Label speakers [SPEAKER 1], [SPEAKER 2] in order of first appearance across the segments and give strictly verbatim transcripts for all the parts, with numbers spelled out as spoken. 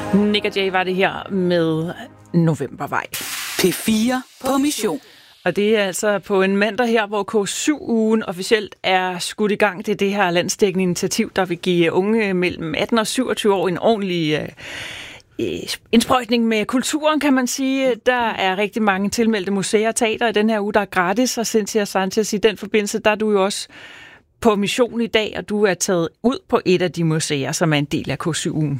[SPEAKER 1] Nick og Jay var det her med Novembervej.
[SPEAKER 2] P fire på mission.
[SPEAKER 1] Og det er altså på en mandag her, hvor K syv-ugen officielt er skudt i gang. Det er det her landsdækkende initiativ, der vil give unge mellem atten og syvogtyve år en ordentlig øh, indsprøjtning med kulturen, kan man sige. Der er rigtig mange tilmeldte museer og teater i den her uge, der er gratis. Og Cynthia Sanchez, i den forbindelse, der er du jo også på mission i dag, og du er taget ud på et af de museer, som er en del af K syv-ugen.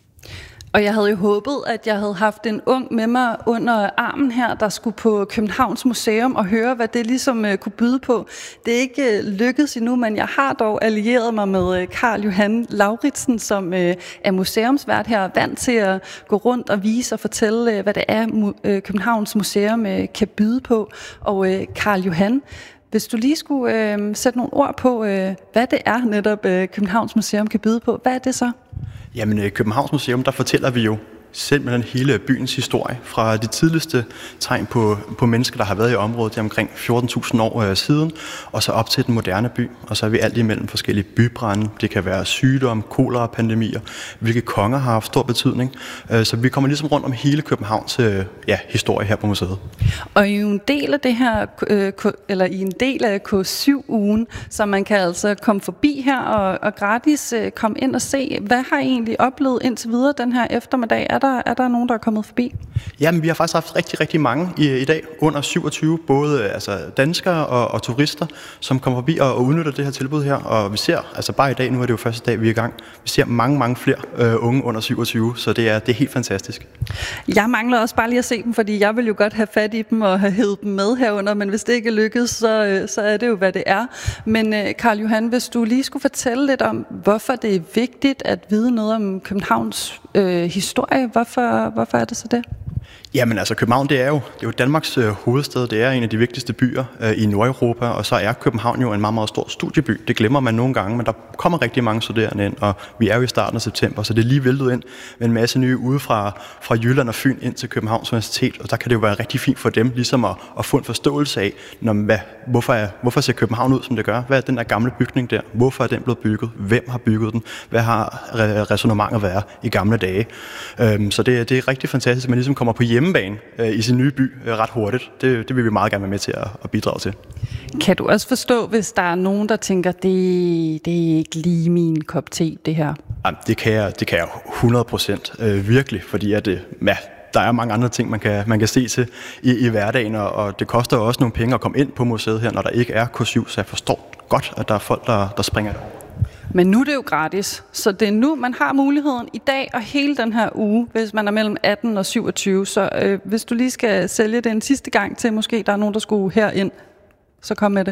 [SPEAKER 3] Og jeg havde jo håbet, at jeg havde haft en ung med mig under armen her, der skulle på Københavns Museum og høre, hvad det ligesom uh, kunne byde på. Det er ikke uh, lykkedes endnu, men jeg har dog allieret mig med uh, Carl Johan Lauritsen, som uh, er museumsvært her, vant til at gå rundt og vise og fortælle, uh, hvad det er, mu- uh, Københavns Museum uh, kan byde på. Og uh, Carl Johan, hvis du lige skulle uh, sætte nogle ord på, uh, hvad det er netop uh, Københavns Museum kan byde på, hvad er det så?
[SPEAKER 4] Jamen, i Københavns Museum, der fortæller vi jo simpelthen hele byens historie. Fra de tidligste tegn på, på mennesker, der har været i området, det er omkring fjorten tusind år øh, siden, og så op til den moderne by. Og så er vi alt imellem forskellige bybrande. Det kan være sygdom, kolera-pandemier, hvilke konger har haft stor betydning. Øh, så vi kommer ligesom rundt om hele Københavns øh, ja, historie her på museet.
[SPEAKER 3] Og i en del af det her, øh, eller i en del af K syv-ugen, så man kan altså komme forbi her og, og gratis øh, komme ind og se, hvad har I egentlig oplevet indtil videre den her eftermiddag? Er der Er der nogen, der er kommet forbi?
[SPEAKER 4] Jamen, vi har faktisk haft rigtig, rigtig mange i, i dag, under syvogtyve, både altså, danskere og, og turister, som kommer forbi og, og udnytter det her tilbud her. Og vi ser, altså bare i dag, nu er det jo første dag, vi er i gang, vi ser mange, mange flere øh, unge under syvogtyve, så det er, det er helt fantastisk.
[SPEAKER 3] Jeg mangler også bare lige at se dem, fordi jeg vil jo godt have fat i dem og have hævet dem med herunder, men hvis det ikke lykkes, så, så er det jo, hvad det er. Men Carl Johan, hvis du lige skulle fortælle lidt om, hvorfor det er vigtigt at vide noget om Københavns øh, historie, Hvorfor, hvorfor er det så det?
[SPEAKER 4] Jamen altså, København, det er jo, det er jo Danmarks øh, hovedstad. Det er en af de vigtigste byer øh, i Nordeuropa, og så er København jo en meget, meget stor studieby. Det glemmer man nogle gange, men der kommer rigtig mange studerende ind, og vi er jo i starten af september, så det er lige væltet ind med en masse nye ude fra, fra Jylland og Fyn ind til Københavns Universitet, og der kan det jo være rigtig fint for dem ligesom at, at få en forståelse af, når, hvad, hvorfor, er, hvorfor ser København ud, som det gør? Hvad er den der gamle bygning der? Hvorfor er den blevet bygget? Hvem har bygget den? Hvad har ræsonnementer været i gamle dage? Øhm, så det, det er rigtig fantastisk, at man ligesom kommer på hjemmebane øh, i sin nye by øh, ret hurtigt. Det, det vil vi meget gerne være med til at, at bidrage til.
[SPEAKER 3] Kan du også forstå, hvis der er nogen, der tænker, det, det er ikke lige min kop te, det her?
[SPEAKER 4] Jamen, det kan jeg, det kan jeg hundrede procent øh, virkelig, fordi at det, ja, der er mange andre ting, man kan, man kan se til i, i hverdagen, og, og det koster også nogle penge at komme ind på museet her, når der ikke er K syv, så jeg forstår godt, at der er folk, der, der springer det over.
[SPEAKER 3] Men nu er det jo gratis, så det er nu, man har muligheden i dag og hele den her uge, hvis man er mellem atten og syvogtyve. Så øh, hvis du lige skal sælge det en sidste gang til, måske der er nogen, der skulle herind, så kom med det.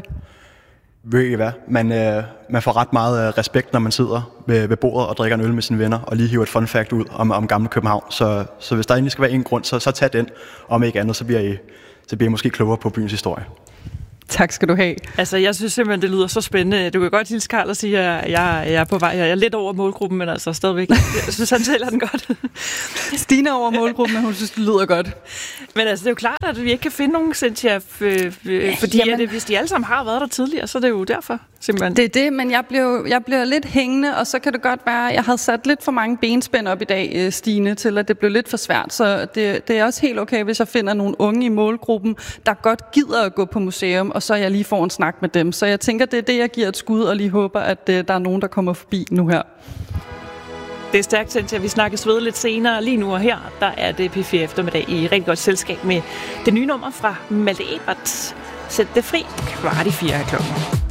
[SPEAKER 4] Ved I hvad? Man, øh, man får ret meget øh, respekt, når man sidder ved, ved bordet og drikker en øl med sine venner, og lige hiver et fun fact ud om, om gamle København. Så, så hvis der egentlig skal være en grund, så, så tag den. Om ikke andet, så bliver I, så bliver I måske klogere på byens historie.
[SPEAKER 3] Tak skal du have.
[SPEAKER 1] Altså, jeg synes simpelthen, det lyder så spændende. Du kan godt hilse Carl og sige, at jeg, jeg er på vej. Jeg er lidt over målgruppen, men altså stadigvæk. Jeg synes, han sælger den godt.
[SPEAKER 3] Stine over målgruppen, men hun synes, det lyder godt.
[SPEAKER 1] Men altså, det er jo klart, at vi ikke kan finde nogen, Cynthia, fordi
[SPEAKER 3] Jamen,
[SPEAKER 1] at, hvis de alle sammen har været der tidligere, så er det jo derfor, simpelthen.
[SPEAKER 3] Det er det, men jeg bliver, jeg bliver lidt hængende, og så kan det godt være, at jeg havde sat lidt for mange benspænd op i dag, Stine, til at det blev lidt for svært. Så det, det er også helt okay, hvis jeg finder nogle unge i målgruppen, der godt gider at gå på museum, og så jeg lige får en snak med dem. Så jeg tænker, det er det, jeg giver et skud, og lige håber, at uh, der er nogen, der kommer forbi nu her.
[SPEAKER 1] Det er stærkt, Cynthia. Vi snakkes ved lidt senere. Lige nu og her, der er det P fire eftermiddag i rigtig godt selskab med det nye nummer fra Malte Ebert. Sæt det fri, kvart i fire klokken.